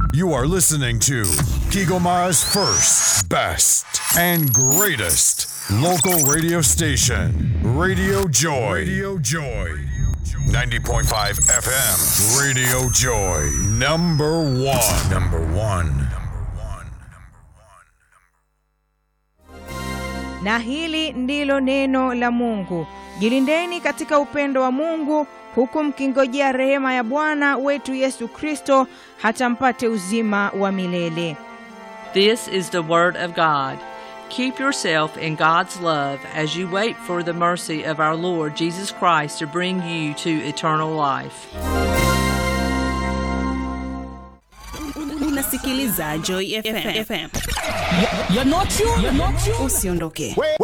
You are listening to Kigoma's first, best, and greatest local radio station, Radio Joy. Radio Joy. 90.5 FM, Radio Joy. Number one. Na hili ndilo neno la Mungu. Jilindeni katika upendo wa Mungu, huku mkingojea rehema ya Bwana wetu Yesu Kristo, hata mpate uzima wa milele. This is the word of God. Keep yourself in God's love as you wait for the mercy of our Lord Jesus Christ to bring you to eternal life. Unasikiliza Joy FM. You're not you. Usiondoke.